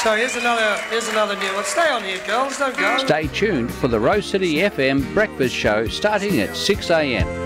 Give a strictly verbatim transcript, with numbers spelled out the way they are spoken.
So here's another, here's another new one. Stay on here, girls, don't go. Stay tuned for the Rose City F M breakfast show starting at six a m.